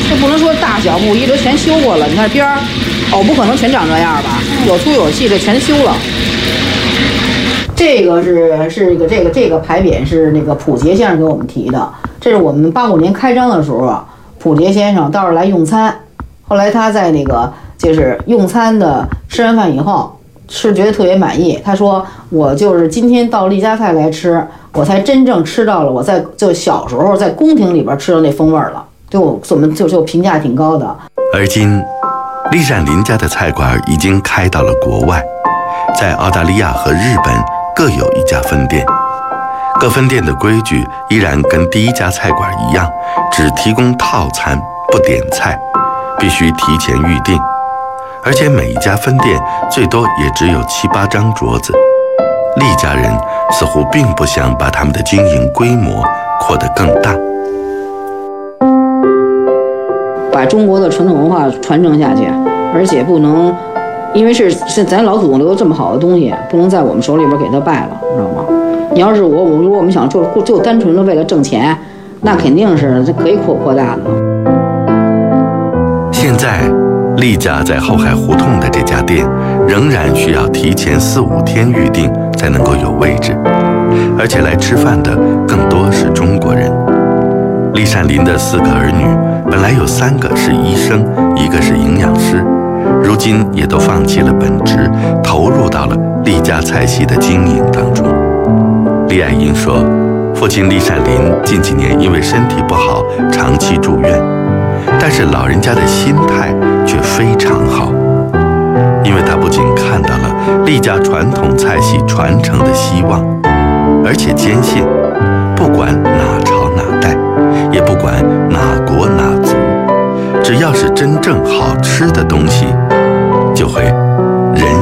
这不能说大小不一，都全修过了。你看边儿，哦，不可能全长这样吧？有粗有细，这全修了。这个这个牌匾是那个溥杰先生给我们提的，这是我们85年开张的时候啊，溥杰先生到这儿来用餐，后来他在那个就是用餐的吃完饭以后，是觉得特别满意。他说我就是今天到丽家菜来吃，我才真正吃到了我就小时候在宫廷里边吃的那风味了，就评价挺高的。 而今，厉善林家的菜馆已经开到了国外，在澳大利亚和日本各有一家分店。各分店的规矩依然跟第一家菜馆一样，只提供套餐不点菜，必须提前预定。而且每一家分店最多也只有7、8张桌子。厉家人似乎并不想把他们的经营规模扩得更大， 把中国的传统文化传承下去，而且不能，因为是咱老祖宗留的这么好的东西，不能在我们手里边给它败了，知道吗？你要是如果我们想就单纯的为了挣钱，那肯定是可以扩大的。 现在厉家在后海胡同的这家店仍然需要提前4、5天预定才能够有位置，而且来吃饭的更多是中国人。厉善林的4个儿女本来有3个是医生，1个是营养师，如今也都放弃了本职，投入到了厉家菜系的经营当中。厉爱英说，父亲厉善林近几年因为身体不好长期住院，但是老人家的心态却非常好，因为他不仅看到了厉家传统菜系传承的希望，而且坚信不管哪朝哪代，也不管哪国哪族，只要是真正好吃的东西，